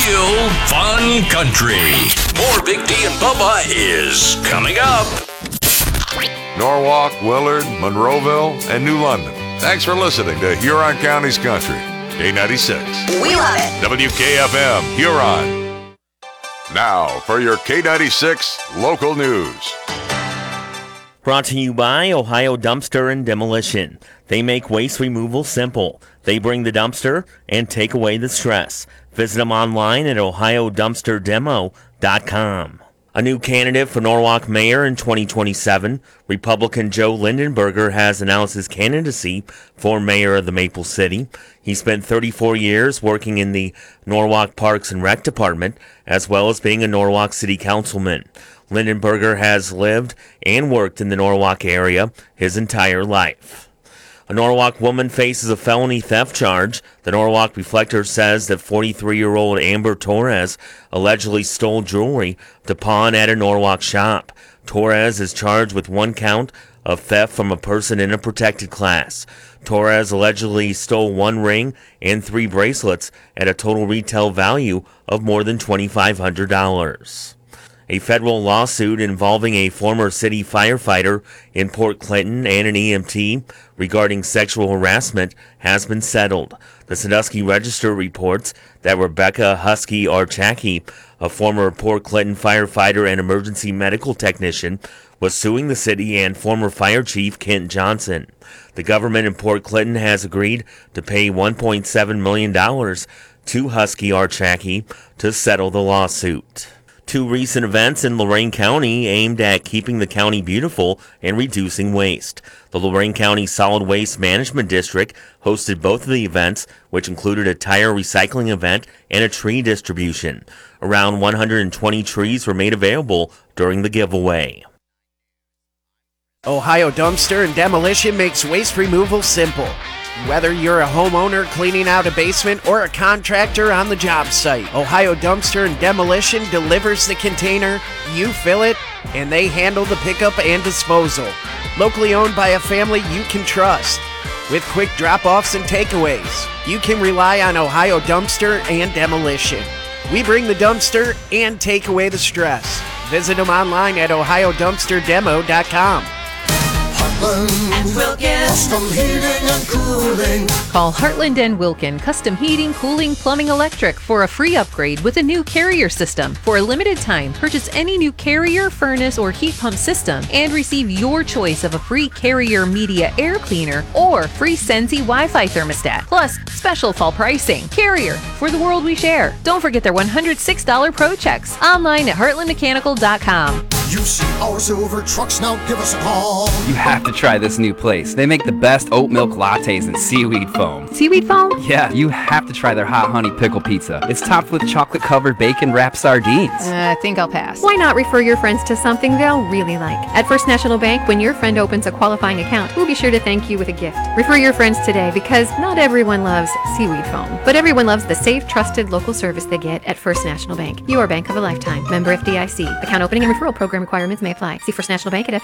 real fun country. More Big D and Bubba is coming up. Norwalk, Willard, Monroeville, and New London. Thanks for listening to Huron County's Country. K96. We love it. WKFM, Huron. Now for your K96 local news. Brought to you by Ohio Dumpster and Demolition. They make waste removal simple. They bring the dumpster and take away the stress. Visit them online at ohiodumpsterdemo.com. A new candidate for Norwalk mayor in 2027, Republican Joe Lindenberger has announced his candidacy for mayor of the Maple City. He spent 34 years working in the Norwalk Parks and Rec Department, as well as being a Norwalk City Councilman. Lindenberger has lived and worked in the Norwalk area his entire life. A Norwalk woman faces a felony theft charge. The Norwalk Reflector says that 43-year-old Amber Torres allegedly stole jewelry to pawn at a Norwalk shop. Torres is charged with one count of theft from a person in a protected class. Torres allegedly stole one ring and 3 bracelets at a total retail value of more than $2,500. A federal lawsuit involving a former city firefighter in Port Clinton and an EMT regarding sexual harassment has been settled. The Sandusky Register reports that Rebecca Husky Archaki, a former Port Clinton firefighter and emergency medical technician, was suing the city and former fire chief Kent Johnson. The government in Port Clinton has agreed to pay $1.7 million to Husky Archaki to settle the lawsuit. 2 recent events in Lorain County aimed at keeping the county beautiful and reducing waste. The Lorain County Solid Waste Management District hosted both of the events, which included a tire recycling event and a tree distribution. Around 120 trees were made available during the giveaway. Ohio Dumpster and Demolition makes waste removal simple. Whether you're a homeowner cleaning out a basement or a contractor on the job site, Ohio Dumpster and Demolition delivers the container, you fill it, and they handle the pickup and disposal. Locally owned by a family you can trust. With quick drop-offs and takeaways, you can rely on Ohio Dumpster and Demolition. We bring the dumpster and take away the stress. Visit them online at ohiodumpsterdemo.com. Heartland Wilkin, custom heating and cooling. Call Heartland and Wilkin Custom Heating, Cooling, Plumbing, Electric for a free upgrade with a new Carrier system. For a limited time, purchase any new Carrier, furnace, or heat pump system and receive your choice of a free Carrier Media air cleaner or free Sensi Wi-Fi thermostat, plus special fall pricing. Carrier, for the world we share. Don't forget their $106 Pro Checks. Online at heartlandmechanical.com. You see our silver trucks, now give us a call. You have to try this new place. They make the best oat milk lattes and seaweed foam. Seaweed foam? Yeah, you have to try their hot honey pickle pizza. It's topped with chocolate-covered bacon-wrapped sardines. I think I'll pass. Why not refer your friends to something they'll really like? At First National Bank, when your friend opens a qualifying account, we'll be sure to thank you with a gift. Refer your friends today because not everyone loves seaweed foam, but everyone loves the safe, trusted local service they get at First National Bank. Your bank of a lifetime. Member FDIC. Account opening and referral program requirements may apply. See First National Bank at